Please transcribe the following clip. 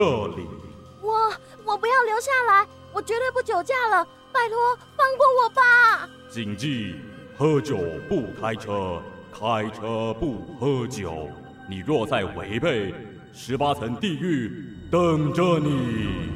这里。 我不要留下来，我绝对不酒驾了，拜托放过我吧！ 谨记：喝酒不开车，开车不喝酒。你若再违背，18层地狱等着你。